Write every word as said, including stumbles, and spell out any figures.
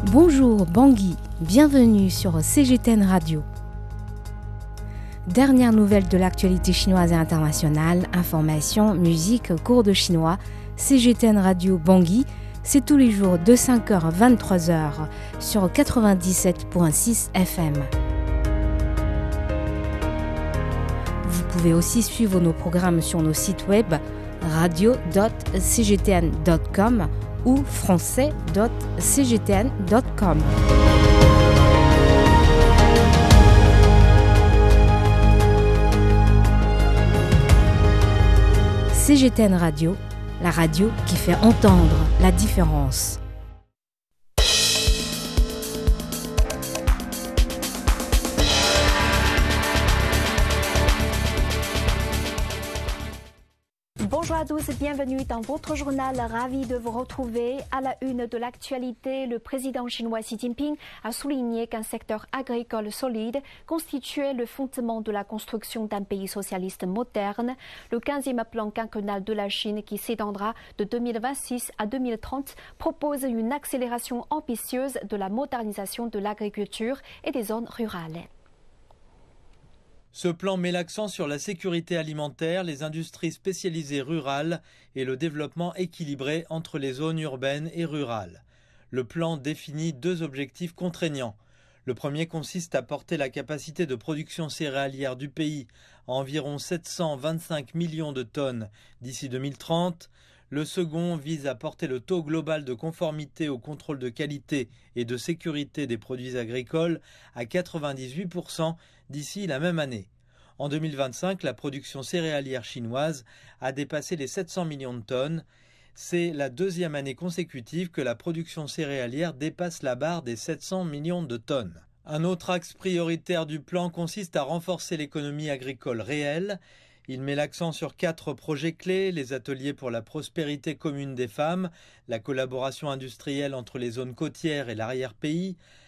Bonjour Bangui, bienvenue sur C G T N Radio. Dernière nouvelle de l'actualité chinoise et internationale, informations, musique, cours de chinois, C G T N Radio Bangui, c'est tous les jours de cinq heures à vingt-trois heures sur quatre-vingt-dix-sept virgule six F M. Vous pouvez aussi suivre nos programmes sur nos sites web radio point c g t n point com ou français point c g t n point com. C G T N Radio, la radio qui fait entendre la différence. Bonjour à tous et bienvenue dans votre journal. Ravi de vous retrouver. À la une de l'actualité, le président chinois Xi Jinping a souligné qu'un secteur agricole solide constituait le fondement de la construction d'un pays socialiste moderne. Le quinzième plan quinquennal de la Chine, qui s'étendra de deux mille vingt-six à deux mille trente, propose une accélération ambitieuse de la modernisation de l'agriculture et des zones rurales. Ce plan met l'accent sur la sécurité alimentaire, les industries spécialisées rurales et le développement équilibré entre les zones urbaines et rurales. Le plan définit deux objectifs contraignants. Le premier consiste à porter la capacité de production céréalière du pays à environ sept cent vingt-cinq millions de tonnes d'ici deux mille trente. Le second vise à porter le taux global de conformité au contrôle de qualité et de sécurité des produits agricoles à quatre-vingt-dix-huit pour cent d'ici la même année. En deux mille vingt-cinq, la production céréalière chinoise a dépassé les sept cents millions de tonnes. C'est la deuxième année consécutive que la production céréalière dépasse la barre des sept cents millions de tonnes. Un autre axe prioritaire du plan consiste à renforcer l'économie agricole réelle. Il met l'accent sur quatre projets clés: les ateliers pour la prospérité commune des femmes, la collaboration industrielle entre les zones côtières et l'arrière-pays,